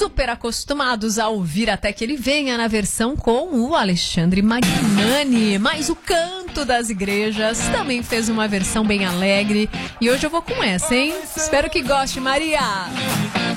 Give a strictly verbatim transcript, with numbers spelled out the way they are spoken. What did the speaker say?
super acostumados a ouvir Até Que Ele Venha na versão com o Alexandre Magnani. Mas o Canto das Igrejas também fez uma versão bem alegre. E hoje eu vou com essa, hein? Espero que goste, Maria!